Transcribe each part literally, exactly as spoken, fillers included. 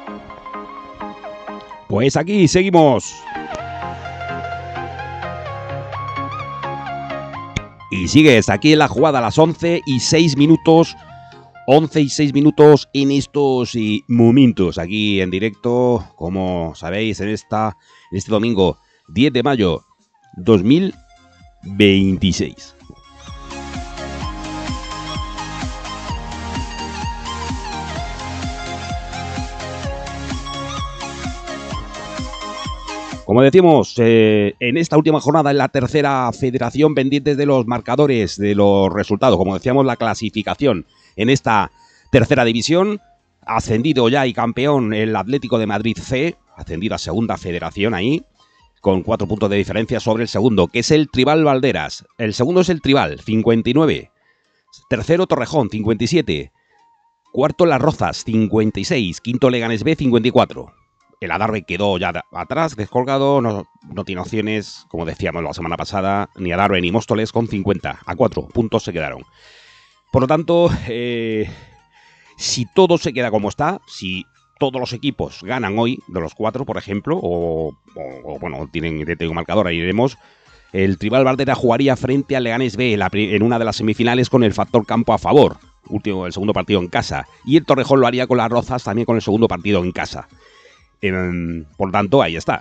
Pues aquí seguimos. Y sigues aquí en la jugada a las once y seis minutos. once y seis minutos en estos eh, momentos. Aquí en directo, como sabéis, en, esta, en este domingo diez de mayo dos mil veintiséis. Como decimos, eh, en esta última jornada en la tercera federación, pendientes de los marcadores, de los resultados, como decíamos, la clasificación en esta tercera división, ascendido ya y campeón el Atlético de Madrid C, ascendido a segunda federación ahí, con cuatro puntos de diferencia sobre el segundo, que es el Tribal Valderas. El segundo es el Tribal, cincuenta y nueve. Tercero, Torrejón, cincuenta y siete. Cuarto, Las Rozas, cincuenta y seis. Quinto, Leganés B, cincuenta y cuatro. El Adarve quedó ya atrás, descolgado, no, no tiene opciones, como decíamos la semana pasada, ni Adarve ni Móstoles con cincuenta. A cuatro puntos se quedaron. Por lo tanto, eh, si todo se queda como está, si todos los equipos ganan hoy, de los cuatro, por ejemplo, o, o, o bueno, tienen, tienen un marcador, ahí iremos, el Tribal Valdera jugaría frente al Leganés B en, la, en una de las semifinales con el factor campo a favor, último, el segundo partido en casa, y el Torrejón lo haría con Las Rozas también con el segundo partido en casa. Eh, por tanto, ahí está.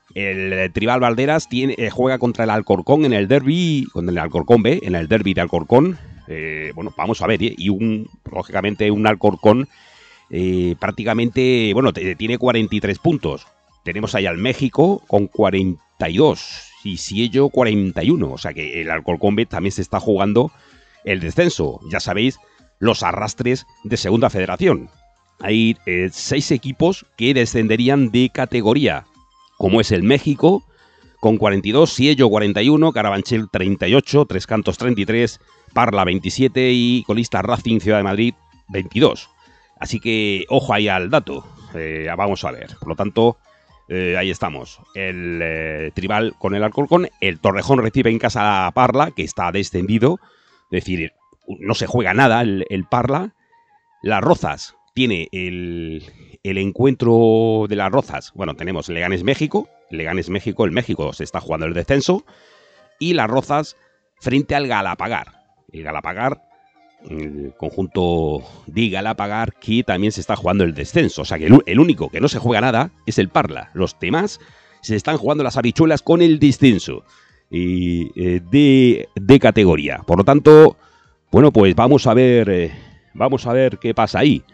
El Tribal Valderas tiene, eh, juega contra el Alcorcón en el derbi, con el Alcorcón B, en el derbi de Alcorcón. Eh, bueno, vamos a ver, ¿eh? Y un, lógicamente un Alcorcón eh, prácticamente, bueno, t- tiene cuarenta y tres puntos. Tenemos ahí al México con cuarenta y dos y Siello cuarenta y uno. O sea que el Alcorcón B también se está jugando el descenso. Ya sabéis, los arrastres de segunda federación. Hay eh, seis equipos que descenderían de categoría, como es el México, con cuarenta y dos, Siello cuarenta y uno, Carabanchel treinta y ocho, Tres Cantos treinta y tres, Parla veintisiete y colista Racing Ciudad de Madrid veintidós. Así que ojo ahí al dato, eh, vamos a ver. Por lo tanto, eh, ahí estamos. El eh, Tribal con el Alcorcón, el Torrejón recibe en casa a Parla, que está descendido, es decir, no se juega nada el, el Parla. Las Rozas tiene el, el encuentro de Las Rozas. Bueno, tenemos Leganés México, Leganés México, el México se está jugando el descenso, y Las Rozas frente al Galapagar. El Galapagar, el conjunto de Galapagar, que también se está jugando el descenso. O sea que el, el único que no se juega nada es el Parla. Los demás se están jugando las habichuelas con el descenso eh, eh, de, de categoría. Por lo tanto, bueno, pues vamos a ver, eh, vamos a ver qué pasa ahí.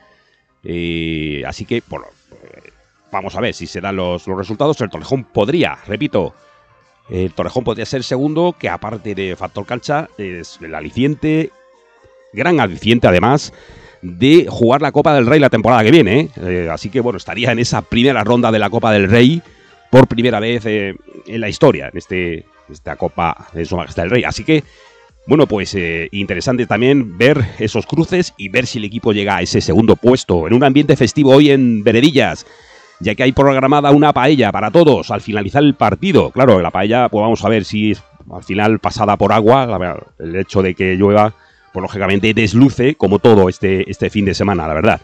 Eh, así que, bueno, eh, vamos a ver si se dan los, los resultados. El Torrejón podría, repito, el Torrejón podría ser segundo, que aparte de factor cancha, es el aliciente, gran aliciente además, de jugar la Copa del Rey la temporada que viene. ¿eh? Eh, así que, bueno, estaría en esa primera ronda de la Copa del Rey por primera vez eh, en la historia, en este, esta Copa de Su Majestad del Rey. Así que, bueno, pues eh, interesante también ver esos cruces y ver si el equipo llega a ese segundo puesto en un ambiente festivo hoy en Veredillas, ya que hay programada una paella para todos al finalizar el partido. Claro, la paella, pues vamos a ver si al final pasada por agua, la, el hecho de que llueva, pues lógicamente desluce como todo este, este fin de semana, la verdad.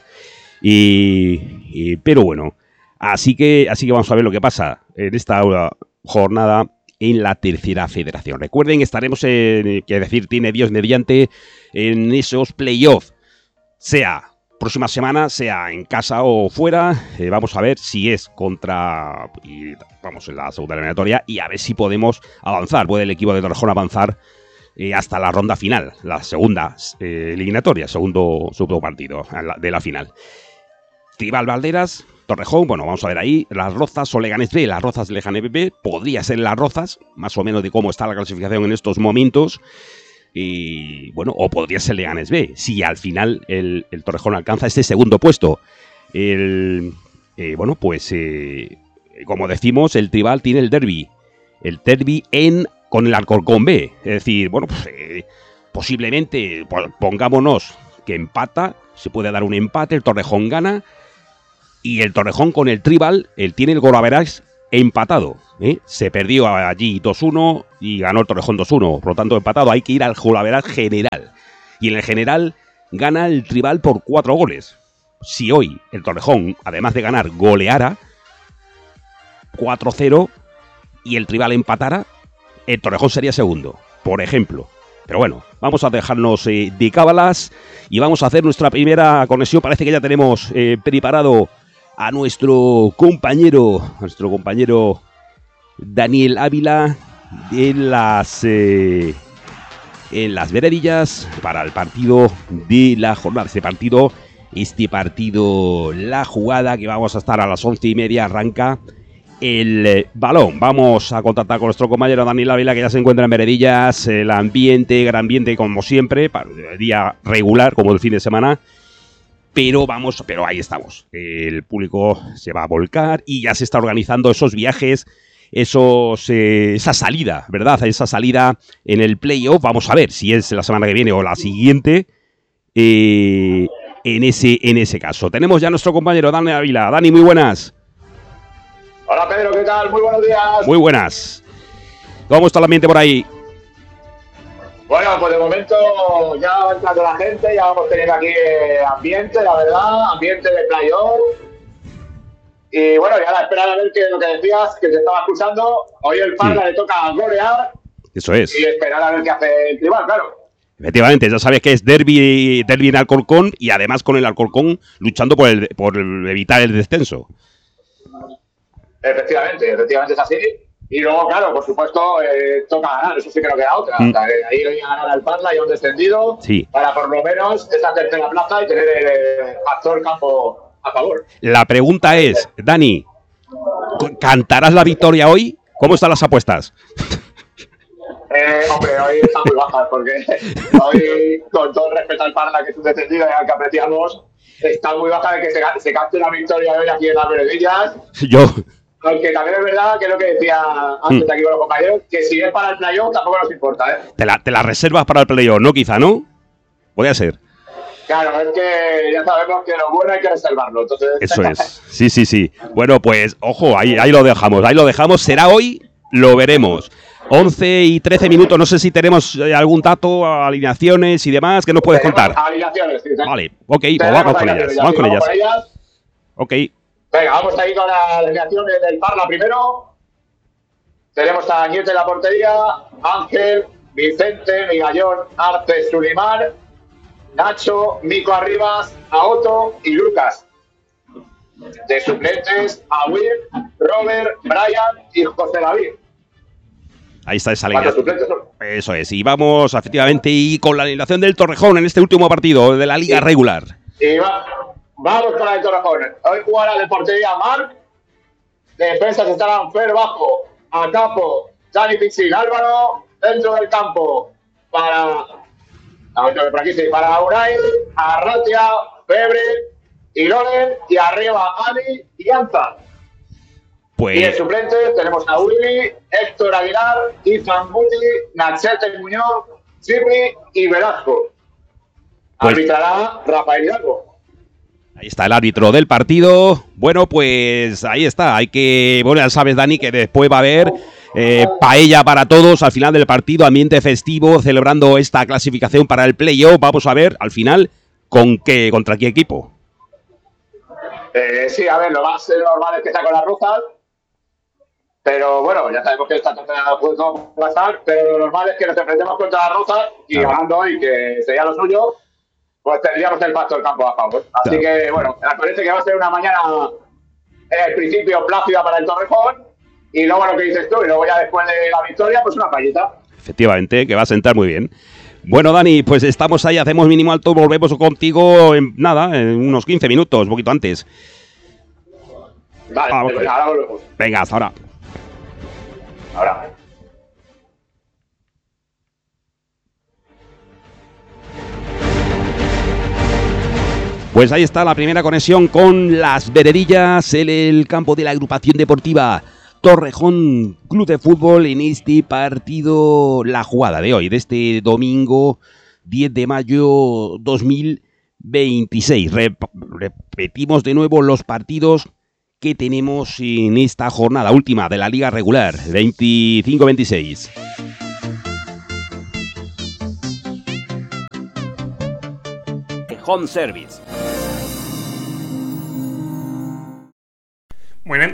Y, y pero bueno, así que, así que vamos a ver lo que pasa en esta jornada en la tercera federación. Recuerden, estaremos en, que decir, tiene Dios mediante, en esos playoffs, sea próxima semana, sea en casa o fuera. Eh, vamos a ver si es contra, y vamos, en la segunda eliminatoria, y a ver si podemos avanzar. Puede el equipo de Torrejón avanzar eh, hasta la ronda final, la segunda eh, eliminatoria, segundo, segundo partido de la final. Tribal Valderas, Torrejón, bueno, vamos a ver ahí, Las Rozas o Leganés B, Las Rozas Leganés B, podría ser Las Rozas, más o menos de cómo está la clasificación en estos momentos, y bueno, o podría ser Leganés B, si al final el, el Torrejón alcanza este segundo puesto. El, eh, bueno, pues eh, como decimos, el Tribal tiene el derbi, el derbi en con el Alcorcón B, es decir, bueno, pues eh, posiblemente, pongámonos que empata, se puede dar un empate, el Torrejón gana, y el Torrejón con el Tribal, él tiene el golaveras empatado. ¿eh? Se perdió allí dos uno y ganó el Torrejón dos uno. Por lo tanto, empatado. Hay que ir al golaveras general. Y en el general gana el Tribal por cuatro goles. si hoy el Torrejón, además de ganar, goleara cuatro cero y el rival empatara, el Torrejón sería segundo, por ejemplo. Pero bueno, vamos a dejarnos eh, de cábalas y vamos a hacer nuestra primera conexión. Parece que ya tenemos eh, preparado a nuestro compañero, a nuestro compañero Daniel Ávila en las, eh, en las veredillas para el partido de la jornada. Este partido, este partido, la jugada que vamos a estar a las once y media, arranca el eh, balón. Vamos a contactar con nuestro compañero Daniel Ávila, que ya se encuentra en veredillas. El ambiente, gran ambiente como siempre, para el día regular como el fin de semana. Pero vamos, pero ahí estamos. El público se va a volcar y ya se está organizando esos viajes, esos, eh, esa salida, ¿verdad? Esa salida en el playoff. Vamos a ver si es la semana que viene o la siguiente. Eh, en ese, en ese caso. Tenemos ya a nuestro compañero Daniel Ávila. Dani, muy buenas. Hola Pedro, ¿qué tal? Muy buenos días. Muy buenas. ¿Cómo está el ambiente por ahí? Bueno, pues de momento ya va entrando la gente, ya vamos teniendo aquí ambiente, la verdad, ambiente de playoff. Y bueno, ya a esperar a ver que lo que decías, que te estaba escuchando, hoy el Parla sí. le toca golear. Eso es. Y esperar a ver qué hace el rival, claro. Efectivamente, ya sabes que es derbi, derbi en Alcorcón y además con el Alcorcón luchando por, el, por evitar el descenso. Efectivamente, efectivamente es así. Y luego, claro, por supuesto, eh, toca ganar, eso sí que no queda otra. Mm. O sea, ahí voy a ganar al Parla y a un descendido sí. para por lo menos esa tercera plaza y tener el factor campo a favor. La pregunta es, Dani, ¿cantarás la victoria hoy? ¿Cómo están las apuestas? Eh, hombre, hoy están muy bajas porque hoy, con todo el respeto al Parla, que es un descendido y al que apreciamos, está muy baja de que se, se cante la victoria hoy aquí en las veredillas. Yo... Aunque también es verdad que es lo que decía antes mm. aquí con los compañeros, que si es para el playoff tampoco nos importa, ¿eh? Te la, te la reservas para el playoff, ¿no? Quizá, ¿no? Podría ser. Claro, es que ya sabemos que lo bueno hay que reservarlo, entonces... Eso es, sí, sí, sí. Bueno, pues, ojo, ahí, ahí lo dejamos, ahí lo dejamos. Será hoy, lo veremos. once y trece minutos, no sé si tenemos algún dato, alineaciones y demás, ¿qué nos puedes tenemos contar? Alineaciones, sí. Vale, ok, pues vamos con ellas, vamos con ellas. Ok. Venga, vamos a ir con la alineación del Parla primero. Tenemos a Añete en la portería, Ángel, Vicente, Migallón, Arce, Sulimar, Nacho, Mico Arribas, Aoto y Lucas. De suplentes, a Will, Robert, Brian y José David. Ahí está esa alineación. Eso es, y vamos efectivamente y con la alineación del Torrejón en este último partido de la Liga sí. regular. Y va... Vamos con la de Torrejón. Hoy jugará de portería Marc. De defensas estarán Fer Bajo, Acapo, Dani Pixin, Álvaro. Dentro del campo para... por aquí sí, para Unai, Arratia, Febre y Loren. Y arriba Ani y Anza. Pues... Y en suplentes tenemos a Willy, Héctor Aguilar, Izan Muti, Nachete Muñoz, Cipri y Velasco. Pues... arbitrará Rafael Hidalgo. Ahí está el árbitro del partido. Bueno, pues ahí está. Hay que... Bueno, ya sabes, Dani, que después va a haber eh, paella para todos al final del partido, ambiente festivo, celebrando esta clasificación para el playoff. Vamos a ver, al final, con qué, contra qué equipo. Eh, sí, a ver, lo más normal es que sea con las Rozas. Pero bueno, ya sabemos que esta tercera puede pasar. Pero lo normal es que nos enfrentemos contra las Rozas y claro. ganando hoy, que sería lo suyo, pues tendríamos el factor campo a favor. Así claro. que, bueno, me parece que va a ser una mañana, en el principio, plácida para el Torrejón. Y luego lo que dices tú, y luego ya después de la victoria, pues una payita. Efectivamente, que va a sentar muy bien. Bueno, Dani, pues estamos ahí, hacemos mínimo alto, volvemos contigo en nada, en unos quince minutos, un poquito antes. Vale, Vamos, pues, ahora volvemos. Venga, hasta ahora. Ahora. Pues ahí está la primera conexión con las veredillas en el campo de la agrupación deportiva Torrejón Club de Fútbol en este partido, la jugada de hoy, de este domingo diez de mayo dos mil veintiséis. Rep- repetimos de nuevo los partidos que tenemos en esta jornada última de la liga regular, veinticinco veintiséis. Home Service. Muy bien.